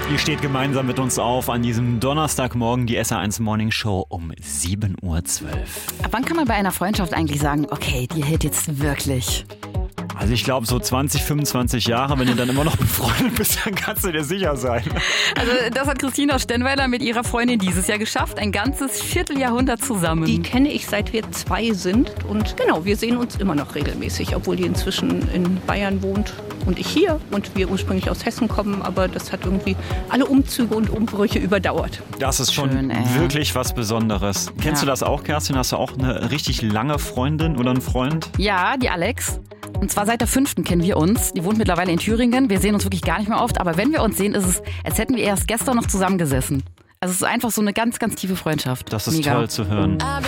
Ihr steht gemeinsam mit uns auf an diesem Donnerstagmorgen, die SR1 Morning Show um 7.12 Uhr. Ab wann kann man bei einer Freundschaft eigentlich sagen, okay, die hält jetzt wirklich? Also ich glaube so 20, 25 Jahre, wenn ihr dann immer noch befreundet bist, dann kannst du dir sicher sein. Also das hat Christina Stennweiler mit ihrer Freundin dieses Jahr geschafft. Ein ganzes Vierteljahrhundert zusammen. Die kenne ich, seit wir 2 sind. Und genau, wir sehen uns immer noch regelmäßig, obwohl die inzwischen in Bayern wohnt und ich hier. Und wir ursprünglich aus Hessen kommen, aber das hat irgendwie alle Umzüge und Umbrüche überdauert. Das ist schon Schön, wirklich was Besonderes. Kennst du das auch, Kerstin? Hast du auch eine richtig lange Freundin oder einen Freund? Ja, die Alex. Und zwar seit der 5. kennen wir uns. Die wohnt mittlerweile in Thüringen. Wir sehen uns wirklich gar nicht mehr oft. Aber wenn wir uns sehen, ist es, als hätten wir erst gestern noch zusammengesessen. Also es ist einfach so eine ganz, ganz tiefe Freundschaft. Das ist Mega. toll zu hören.